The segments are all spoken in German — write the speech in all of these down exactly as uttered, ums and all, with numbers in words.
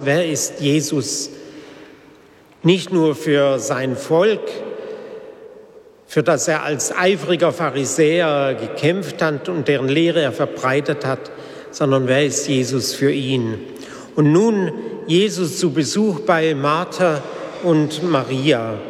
wer ist Jesus? Nicht nur für sein Volk, für das er als eifriger Pharisäer gekämpft hat und deren Lehre er verbreitet hat, sondern wer ist Jesus für ihn? Und nun Jesus zu Besuch bei Martha und Maria.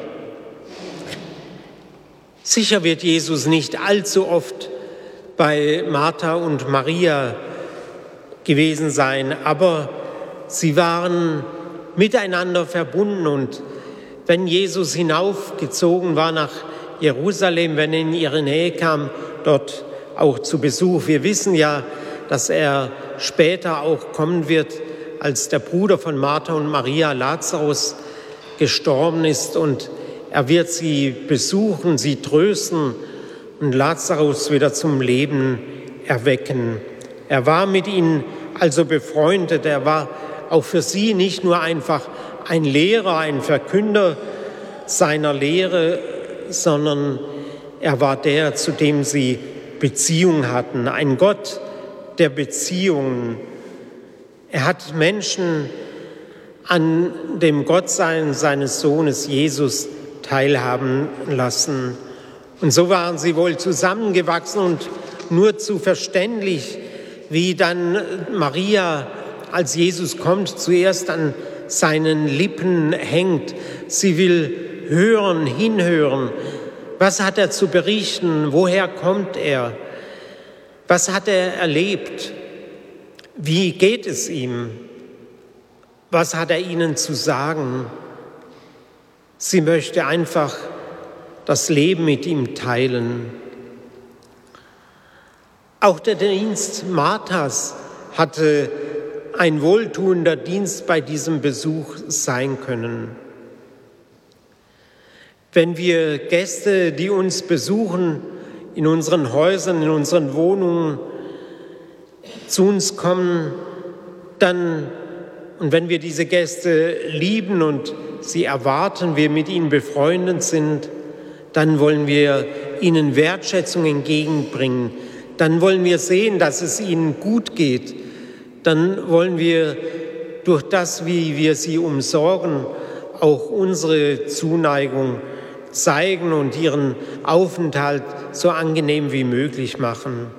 Sicher wird Jesus nicht allzu oft bei Martha und Maria gewesen sein, aber sie waren miteinander verbunden. Und wenn Jesus hinaufgezogen war nach Jerusalem, wenn er in ihre Nähe kam, dort auch zu Besuch. Wir wissen ja, dass er später auch kommen wird, als der Bruder von Martha und Maria, Lazarus, gestorben ist, und er wird sie besuchen, sie trösten und Lazarus wieder zum Leben erwecken. Er war mit ihnen also befreundet. Er war auch für sie nicht nur einfach ein Lehrer, ein Verkünder seiner Lehre, sondern er war der, zu dem sie Beziehung hatten, ein Gott der Beziehungen. Er hat Menschen an dem Gottsein seines Sohnes Jesus teilhaben lassen. Und so waren sie wohl zusammengewachsen und nur zu verständlich, wie dann Maria, als Jesus kommt, zuerst an seinen Lippen hängt. Sie will hören, hinhören. Was hat er zu berichten? Woher kommt er? Was hat er erlebt? Wie geht es ihm? Was hat er ihnen zu sagen? Sie möchte einfach das Leben mit ihm teilen. Auch der Dienst Marthas hatte ein wohltuender Dienst bei diesem Besuch sein können. Wenn wir Gäste, die uns besuchen, in unseren Häusern, in unseren Wohnungen zu uns kommen, dann, und wenn wir diese Gäste lieben und sie erwarten, wir mit ihnen befreundet sind, dann wollen wir ihnen Wertschätzung entgegenbringen. Dann wollen wir sehen, dass es ihnen gut geht. Dann wollen wir durch das, wie wir sie umsorgen, auch unsere Zuneigung zeigen und ihren Aufenthalt so angenehm wie möglich machen.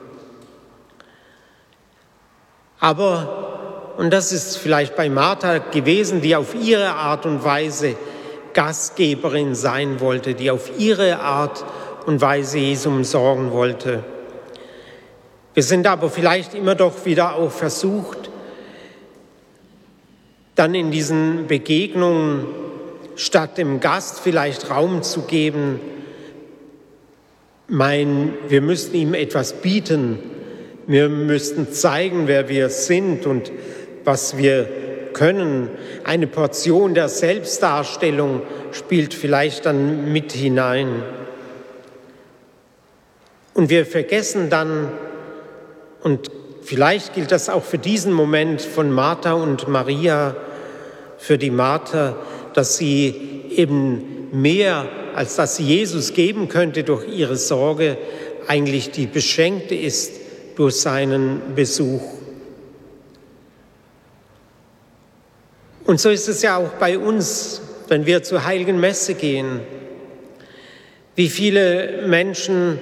Aber, und das ist vielleicht bei Martha gewesen, die auf ihre Art und Weise Gastgeberin sein wollte, die auf ihre Art und Weise Jesu umsorgen wollte. Wir sind aber vielleicht immer doch wieder auch versucht, dann in diesen Begegnungen statt dem Gast vielleicht Raum zu geben, mein, wir müssten ihm etwas bieten, wir müssten zeigen, wer wir sind und was wir können. Eine Portion der Selbstdarstellung spielt vielleicht dann mit hinein. Und wir vergessen dann, und vielleicht gilt das auch für diesen Moment von Martha und Maria, für die Martha, dass sie eben mehr, als dass sie Jesus geben könnte durch ihre Sorge, eigentlich die Beschenkte ist durch seinen Besuch. Und so ist es ja auch bei uns, wenn wir zur Heiligen Messe gehen. Wie viele Menschen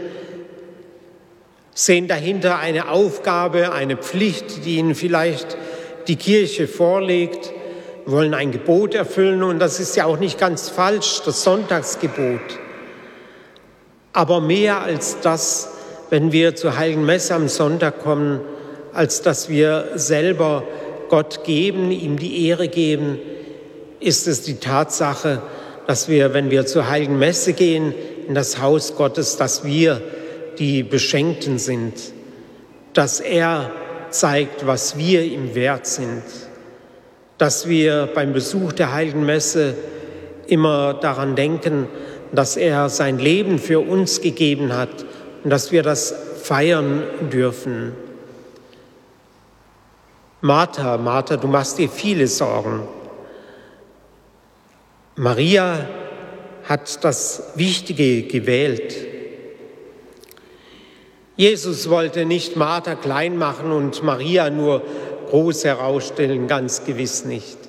sehen dahinter eine Aufgabe, eine Pflicht, die ihnen vielleicht die Kirche vorlegt, wollen ein Gebot erfüllen, und das ist ja auch nicht ganz falsch, das Sonntagsgebot. Aber mehr als das, wenn wir zur Heiligen Messe am Sonntag kommen, als dass wir selber Gott geben, ihm die Ehre geben, ist es die Tatsache, dass wir, wenn wir zur Heiligen Messe gehen, in das Haus Gottes, dass wir die Beschenkten sind, dass er zeigt, was wir ihm wert sind, dass wir beim Besuch der Heiligen Messe immer daran denken, dass er sein Leben für uns gegeben hat und dass wir das feiern dürfen. Martha, Martha, du machst dir viele Sorgen. Maria hat das Wichtige gewählt. Jesus wollte nicht Martha klein machen und Maria nur groß herausstellen, ganz gewiss nicht.